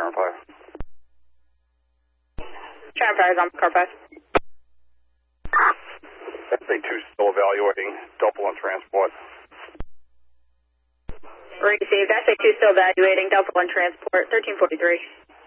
Sharon 5. Sharon 5 is on car 5. SA2 still evaluating Delta 1 transport. Received. SA2 still evaluating Delta 1 transport, 1343.